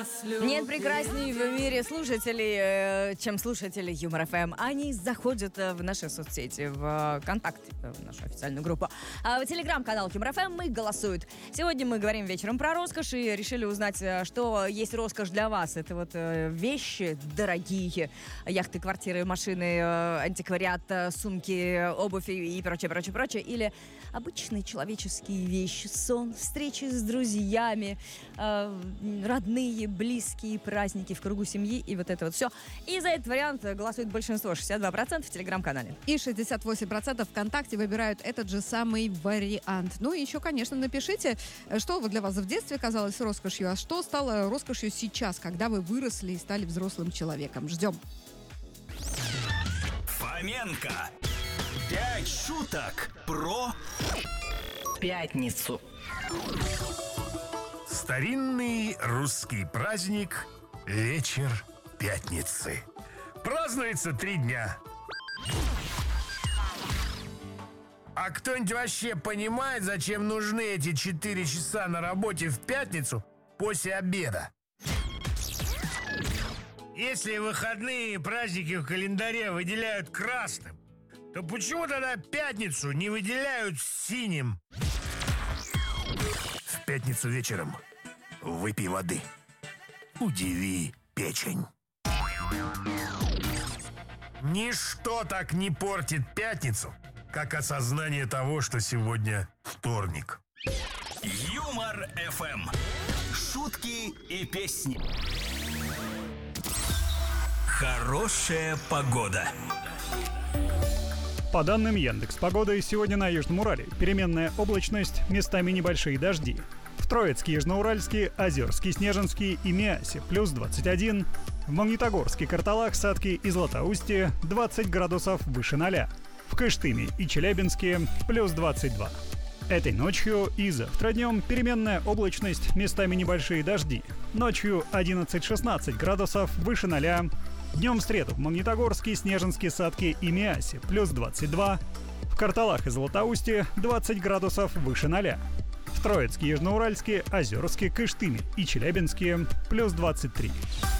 Нет прекрасней в мире слушателей, чем слушатели Юмор ФМ. Они заходят в наши соцсети, в ВКонтакте, в нашу официальную группу, в телеграм-канал Юмор ФМ и голосуют. Сегодня мы говорим вечером про роскошь и решили узнать, что есть роскошь для вас. Это вот вещи дорогие, яхты, квартиры, машины, антиквариат, сумки, обувь и прочее. Или обычные человеческие вещи, сон, встречи с друзьями, родные, близкие праздники в кругу семьи и вот это вот все. И за этот вариант голосует большинство, 62% в телеграм-канале. И 68% ВКонтакте выбирают этот же самый вариант. Ну и еще, конечно, напишите, что вот для вас в детстве казалось роскошью, а что стало роскошью сейчас, когда вы выросли и стали взрослым человеком. Ждем. Фоменко. 5 шуток про пятницу. Старинный русский праздник «Вечер пятницы». Празднуется 3 дня. А кто-нибудь вообще понимает, зачем нужны эти 4 часа на работе в пятницу после обеда? Если выходные и праздники в календаре выделяют красным, то почему тогда пятницу не выделяют синим? В пятницу вечером выпей воды. Удиви печень. Ничто так не портит пятницу, как осознание того, что сегодня вторник. Юмор ФМ. Шутки и песни. Хорошая погода. По данным Яндекс.Погоды, сегодня на Южном Урале переменная облачность, местами небольшие дожди. В Троицке, Южноуральске, Озерске, Снежинске и Миасе плюс 21. В Магнитогорске, Карталах, Сатке и Златоусте 20 градусов выше 0. В Кыштыме и Челябинске плюс 22. Этой ночью и завтра днем переменная облачность, местами небольшие дожди. Ночью 11-16 градусов выше 0. Днем в среду в Магнитогорске, Снежинске, Сатке и Миасе плюс 22. В Карталах и Златоусте 20 градусов выше 0. В Троицке, Южноуральске, Озерске, Кыштыме и Челябинске плюс 23.